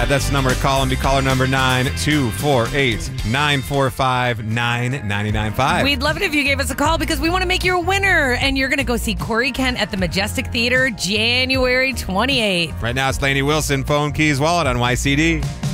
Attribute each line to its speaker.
Speaker 1: That's the number to call and be caller number 9-248-945-9995.
Speaker 2: We'd love it if you gave us a call because we want to make you a winner. And you're going to go see Corey Kent at the Majestic Theater January 28th.
Speaker 1: Right now, it's Lainey Wilson, Phone Keys Wallet on YCD.